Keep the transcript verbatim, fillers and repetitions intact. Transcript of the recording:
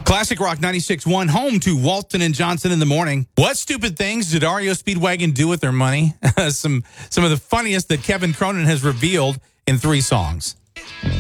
Classic Rock ninety-six point one, home to Walton and Johnson in the morning. What stupid things did R E O Speedwagon do with their money? some some of the funniest that Kevin Cronin has revealed in three songs.